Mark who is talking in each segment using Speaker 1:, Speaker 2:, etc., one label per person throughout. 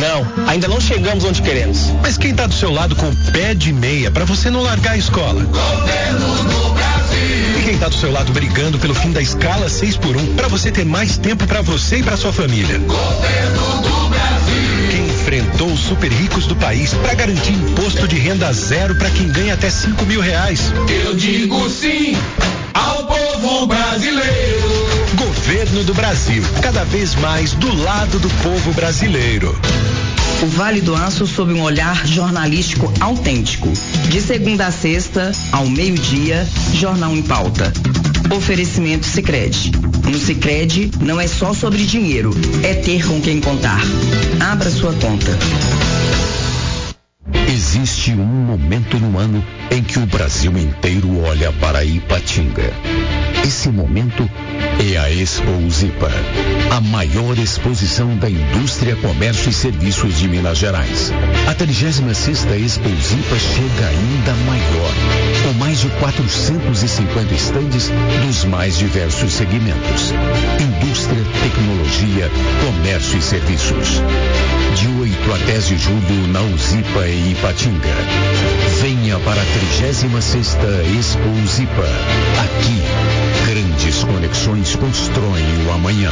Speaker 1: Não, ainda não chegamos onde queremos.
Speaker 2: Mas quem tá do seu lado com o pé de meia pra você não largar a escola?
Speaker 3: Governo do Brasil.
Speaker 2: E quem tá do seu lado brigando pelo fim da escala 6x1 pra você ter mais tempo pra você e pra sua família?
Speaker 3: Governo do Brasil.
Speaker 2: Quem enfrentou os super ricos do país pra garantir imposto de renda zero pra quem ganha até R$5.000?
Speaker 3: Eu digo sim ao povo brasileiro.
Speaker 2: Governo do Brasil, cada vez mais do lado do povo brasileiro.
Speaker 4: O Vale do Aço sob um olhar jornalístico autêntico. De segunda a sexta, ao meio-dia, Jornal em Pauta. Oferecimento Sicredi. No Sicredi não é só sobre dinheiro, é ter com quem contar. Abra sua conta.
Speaker 5: Existe um momento no ano em que o Brasil inteiro olha para Ipatinga. Esse momento é a Expo Zipa, a maior exposição da indústria, comércio e serviços de Minas Gerais. A 36ª Expo Zipa chega ainda maior, com mais de 450 estandes dos mais diversos segmentos: indústria, tecnologia, comércio e serviços. De 8 a 10 de julho na Uzipa e Ipatinga. Venha para a 36ª Expo Zipa. Aqui, grandes conexões constroem o amanhã.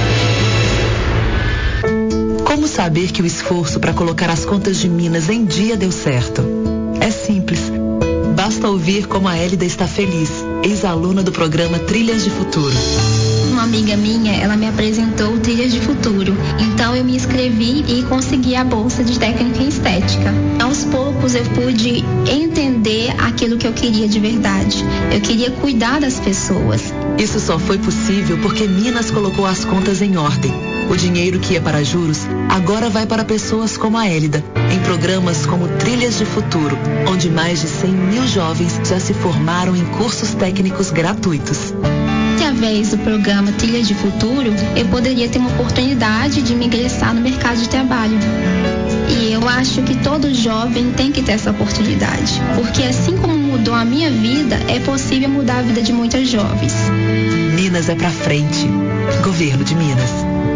Speaker 6: Como saber que o esforço para colocar as contas de Minas em dia deu certo? É simples. Basta ouvir como a Hélida está feliz, ex-aluna do programa Trilhas de Futuro.
Speaker 7: Uma amiga minha, ela me apresentou Trilhas de Futuro. Então eu me inscrevi e consegui a bolsa de técnica em estética. Aos poucos eu pude entender aquilo que eu queria de verdade. Eu queria cuidar das pessoas.
Speaker 6: Isso só foi possível porque Minas colocou as contas em ordem. O dinheiro que ia para juros agora vai para pessoas como a Hélida, em programas como Trilhas de Futuro, onde mais de 100 mil jovens já se formaram em cursos técnicos gratuitos.
Speaker 7: Através do programa Trilhas de Futuro, eu poderia ter uma oportunidade de me ingressar no mercado de trabalho. E eu acho que todo jovem tem que ter essa oportunidade, porque assim como mudou a minha vida, é possível mudar a vida de muitas jovens.
Speaker 6: Minas é pra frente. Governo de Minas.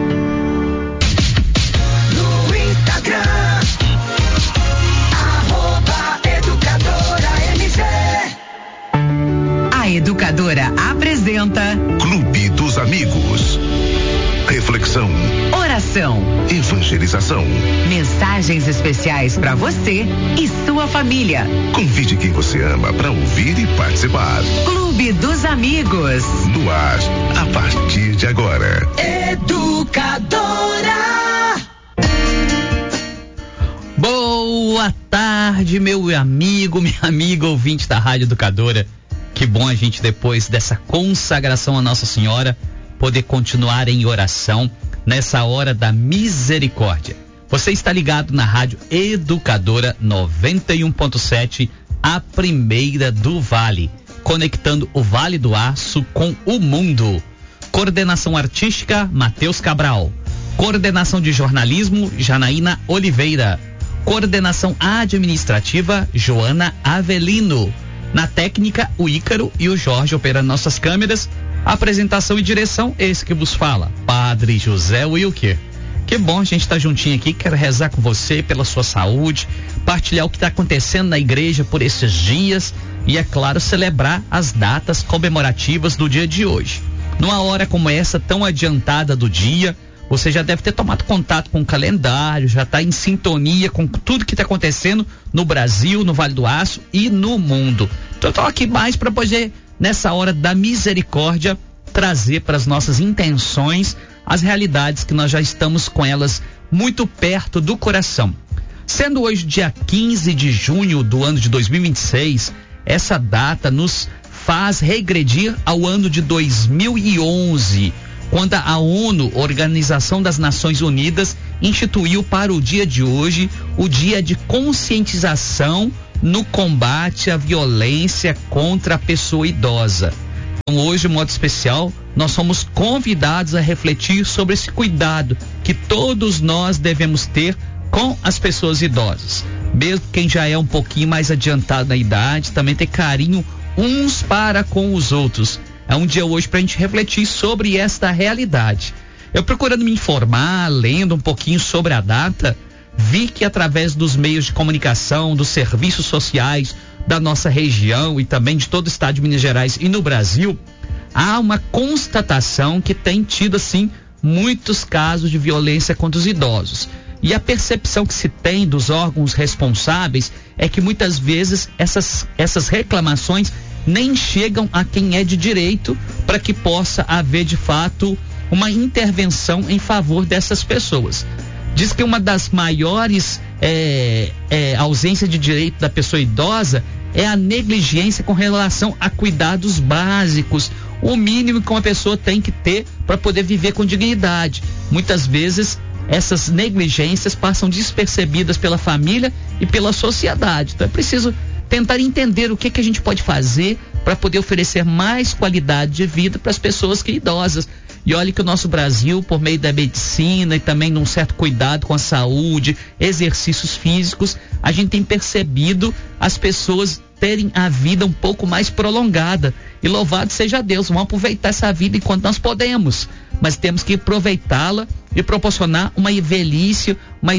Speaker 3: No Instagram, @EducadoraMG.
Speaker 4: A Educadora apresenta
Speaker 2: Clube dos Amigos. Reflexão,
Speaker 4: Oração,
Speaker 2: evangelização.
Speaker 4: mensagens especiais para você e sua família.
Speaker 2: Convide quem você ama para ouvir e participar.
Speaker 4: Clube dos Amigos.
Speaker 2: No ar, a partir de agora.
Speaker 3: Educadora.
Speaker 8: Boa tarde, meu amigo, minha amiga ouvinte da Rádio Educadora. Que bom a gente, depois dessa consagração a Nossa Senhora, poder continuar em oração nessa hora da misericórdia. Você está ligado na Rádio Educadora 91.7, a primeira do Vale, conectando o Vale do Aço com o mundo. Coordenação artística, Matheus Cabral. Coordenação de jornalismo, Janaína Oliveira. Coordenação administrativa, Joana Avelino. Na técnica, o Ícaro e o Jorge operando nossas câmeras. Apresentação e direção, esse que vos fala, Padre José Wilker. Que bom a gente estar juntinho aqui. Quero rezar com você pela sua saúde, partilhar o que está acontecendo na igreja por esses dias e, é claro, celebrar as datas comemorativas do dia de hoje. Numa hora como essa, tão adiantada do dia, você já deve ter tomado contato com o calendário, já está em sintonia com tudo que está acontecendo no Brasil, no Vale do Aço e no mundo. Então eu estou aqui mais para poder, nessa hora da misericórdia, trazer para as nossas intenções as realidades que nós já estamos com elas muito perto do coração. Sendo hoje dia 15 de junho do ano de 2026, essa data nos faz regredir ao ano de 2011, quando a ONU, Organização das Nações Unidas, instituiu para o dia de hoje o dia de conscientização no combate à violência contra a pessoa idosa. Então, hoje, de modo especial, nós somos convidados a refletir sobre esse cuidado que todos nós devemos ter com as pessoas idosas. Mesmo quem já é um pouquinho mais adiantado na idade, também ter carinho uns para com os outros. É um dia hoje para a gente refletir sobre esta realidade. Eu procurando me informar, lendo um pouquinho sobre a data, vi que através dos meios de comunicação, dos serviços sociais da nossa região e também de todo o estado de Minas Gerais e no Brasil, há uma constatação que tem tido, assim, muitos casos de violência contra os idosos. E a percepção que se tem dos órgãos responsáveis é que muitas vezes essas reclamações nem chegam a quem é de direito para que possa haver de fato uma intervenção em favor dessas pessoas. Diz que uma das maiores ausências de direito da pessoa idosa é a negligência com relação a cuidados básicos, o mínimo que uma pessoa tem que ter para poder viver com dignidade. Muitas vezes essas negligências passam despercebidas pela família e pela sociedade. Então é preciso tentar entender o que a gente pode fazer para poder oferecer mais qualidade de vida para as pessoas que idosas. E olha que o nosso Brasil, por meio da medicina e também de um certo cuidado com a saúde, exercícios físicos, a gente tem percebido as pessoas terem a vida um pouco mais prolongada. E louvado seja Deus, vamos aproveitar essa vida enquanto nós podemos. Mas temos que aproveitá-la e proporcionar uma velhice,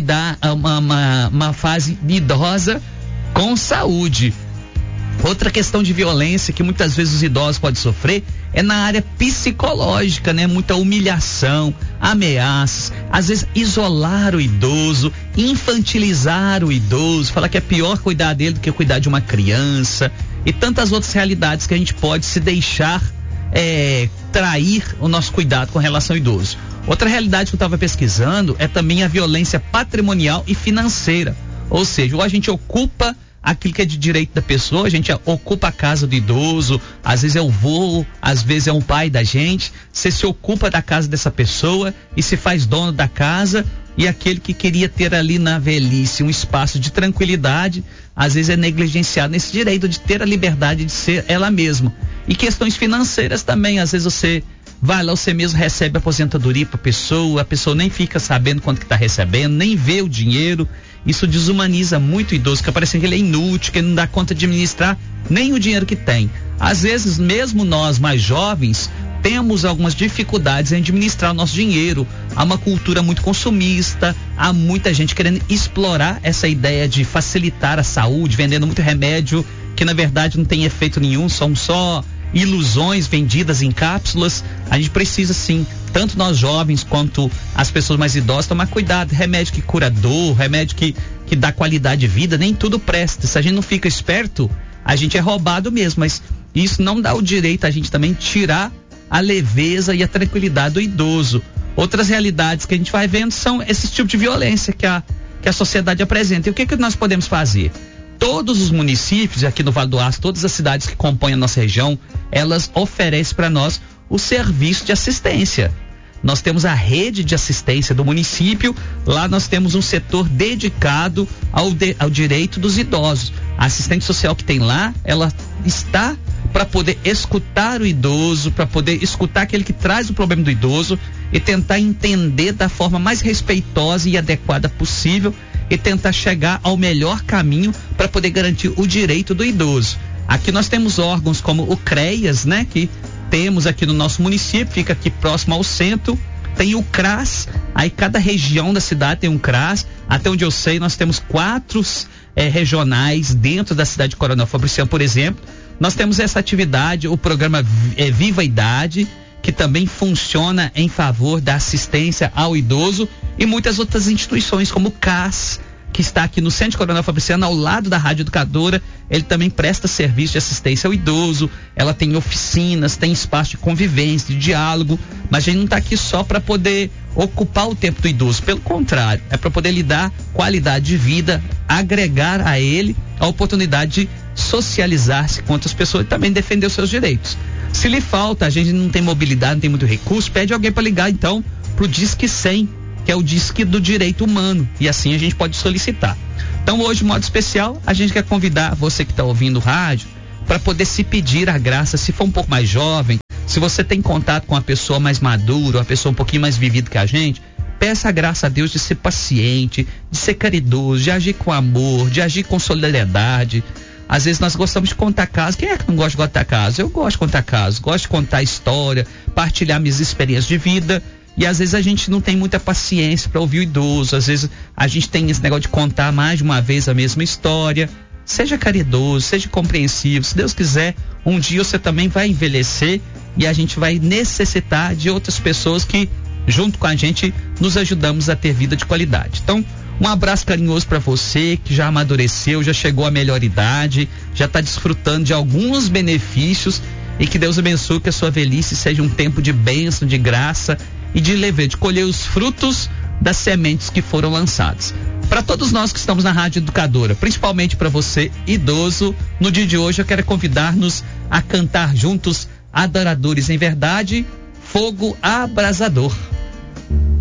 Speaker 8: uma fase idosa com saúde. Outra questão de violência que muitas vezes os idosos podem sofrer é na área psicológica, né? Muita humilhação, ameaças, às vezes isolar o idoso, infantilizar o idoso, falar que é pior cuidar dele do que cuidar de uma criança e tantas outras realidades que a gente pode se deixar trair o nosso cuidado com relação ao idoso. Outra realidade que eu estava pesquisando é também a violência patrimonial e financeira, ou seja, ou a gente ocupa aquilo que é de direito da pessoa, a gente ocupa a casa do idoso, às vezes é o vô, às vezes é um pai da gente, você se ocupa da casa dessa pessoa e se faz dono da casa, e aquele que queria ter ali na velhice um espaço de tranquilidade, às vezes é negligenciado nesse direito de ter a liberdade de ser ela mesma. E questões financeiras também, às vezes você vai lá, você mesmo recebe a aposentadoria para a pessoa nem fica sabendo quanto que está recebendo, nem vê o dinheiro. Isso desumaniza muito o idoso, que parece que ele é inútil, que ele não dá conta de administrar nem o dinheiro que tem. Às vezes, mesmo nós mais jovens, temos algumas dificuldades em administrar o nosso dinheiro. Há uma cultura muito consumista, há muita gente querendo explorar essa ideia de facilitar a saúde, vendendo muito remédio que na verdade não tem efeito nenhum, são só ilusões vendidas em cápsulas. A gente precisa sim, tanto nós jovens quanto as pessoas mais idosas, tomar cuidado. Remédio que cura dor, remédio que dá qualidade de vida, nem tudo presta. Se a gente não fica esperto, a gente é roubado mesmo, mas isso não dá o direito a gente também tirar a leveza e a tranquilidade do idoso. Outras realidades que a gente vai vendo são esse tipo de violência que a sociedade apresenta. E o que nós podemos fazer? Todos os municípios aqui no Vale do Aço, todas as cidades que compõem a nossa região, elas oferecem para nós o serviço de assistência. Nós temos a rede de assistência do município, lá nós temos um setor dedicado ao direito dos idosos. A assistente social que tem lá, ela está para poder escutar o idoso, para poder escutar aquele que traz o problema do idoso e tentar entender da forma mais respeitosa e adequada possível e tentar chegar ao melhor caminho para poder garantir o direito do idoso. Aqui nós temos órgãos como o CREAS, né, que temos aqui no nosso município, fica aqui próximo ao centro. Tem o CRAS, aí cada região da cidade tem um CRAS. Até onde eu sei, nós temos 4 regionais dentro da cidade de Coronel Fabriciano, por exemplo. Nós temos essa atividade, o programa Viva Idade, que também funciona em favor da assistência ao idoso, e muitas outras instituições como o CAS, que está aqui no Centro de Coronel Fabriciano, ao lado da Rádio Educadora. Ele também presta serviço de assistência ao idoso, ela tem oficinas, tem espaço de convivência, de diálogo, mas a gente não está aqui só para poder ocupar o tempo do idoso, pelo contrário, é para poder lhe dar qualidade de vida, agregar a ele a oportunidade de socializar-se com outras pessoas e também defender os seus direitos. Se lhe falta, a gente não tem mobilidade, não tem muito recurso, pede alguém para ligar então pro Disque 100, que é o Disque do Direito Humano, e assim a gente pode solicitar. Então hoje, de modo especial, a gente quer convidar você que está ouvindo o rádio para poder se pedir a graça, se for um pouco mais jovem, se você tem contato com uma pessoa mais madura, uma pessoa um pouquinho mais vivida que a gente, peça a graça a Deus de ser paciente, de ser caridoso, de agir com amor, de agir com solidariedade. Às vezes nós gostamos de contar casos. Quem é que não gosta de contar casos? Eu gosto de contar casos, gosto de contar história, partilhar minhas experiências de vida. E às vezes a gente não tem muita paciência para ouvir o idoso, às vezes a gente tem esse negócio de contar mais de uma vez a mesma história. Seja caridoso, seja compreensivo. Se Deus quiser, um dia você também vai envelhecer e a gente vai necessitar de outras pessoas que, junto com a gente, nos ajudamos a ter vida de qualidade. Então, um abraço carinhoso para você que já amadureceu, já chegou à melhor idade, já está desfrutando de alguns benefícios, e que Deus abençoe que a sua velhice seja um tempo de bênção, de graça e de leveza, de colher os frutos das sementes que foram lançadas. Para todos nós que estamos na Rádio Educadora, principalmente para você, idoso, no dia de hoje eu quero convidar-nos a cantar juntos Adoradores em Verdade, Fogo Abrasador.